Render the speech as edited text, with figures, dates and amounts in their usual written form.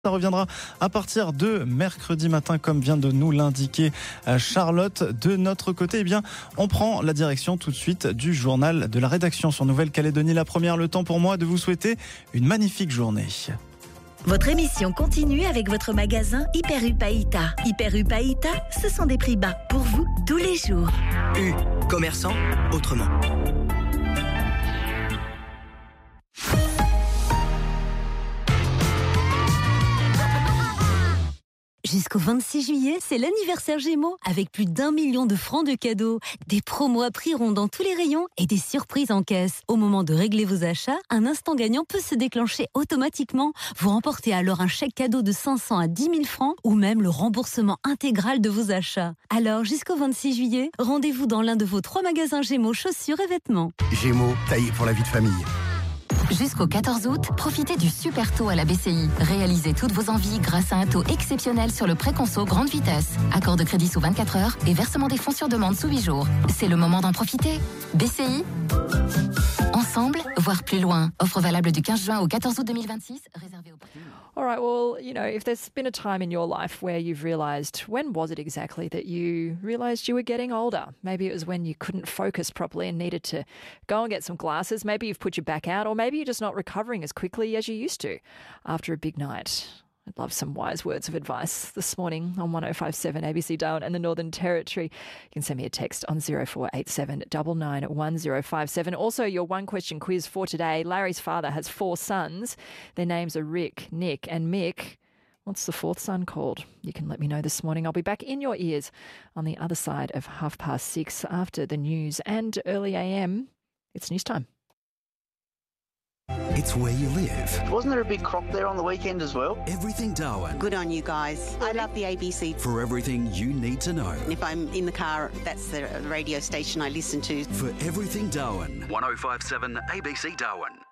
Ça reviendra à partir de mercredi matin, comme vient de nous l'indiquer Charlotte. De notre côté, eh bien, on prend la direction tout de suite du journal de la rédaction sur Nouvelle-Calédonie. La première, le temps pour moi de vous souhaiter une magnifique journée. Votre émission continue avec votre magasin Hyper U Païta. Hyper U Païta, ce sont des prix bas pour vous tous les jours. U, commerçant autrement. Jusqu'au 26 juillet, c'est l'anniversaire Gémeaux avec plus d'1 million de francs de cadeaux, des promos à prix rond dans tous les rayons et des surprises en caisse. Au moment de régler vos achats, un instant gagnant peut se déclencher automatiquement. Vous remportez alors un chèque cadeau de 500 à 10 000 francs ou même le remboursement intégral de vos achats. Alors, jusqu'au 26 juillet, rendez-vous dans l'un de vos 3 magasins Gémeaux chaussures et vêtements. Gémeaux, taillé pour la vie de famille. Jusqu'au 14 août, profitez du super taux à la BCI. Réalisez toutes vos envies grâce à un taux exceptionnel sur le pré-conso grande vitesse. Accord de crédit sous 24 heures et versement des fonds sur demande sous 8 jours. C'est le moment d'en profiter. BCI, ensemble, voire plus loin. Offre valable du 15 juin au 14 août 2026, réservée au prix. All right, well, if there's been a time in your life where you've realised, when was it exactly that you realised you were getting older? Maybe it was when you couldn't focus properly and needed to go and get some glasses. Maybe you've put your back out, or maybe you're just not recovering as quickly as you used to after a big night. I'd love some wise words of advice this morning on 105.7 ABC Darwin and the Northern Territory. You can send me a text on 0487 991057. Also, your one question quiz for today. Larry's father has 4 sons. Their names are Rick, Nick and Mick. What's the 4th son called? You can let me know this morning. I'll be back in your ears on the other side of 6:30 after the news and early AM. It's news time. It's where you live. Wasn't there a big crop there on the weekend as well? Everything Darwin. Good on you guys. I love the ABC. For everything you need to know. If I'm in the car, that's the radio station I listen to. For everything Darwin. 105.7 ABC Darwin.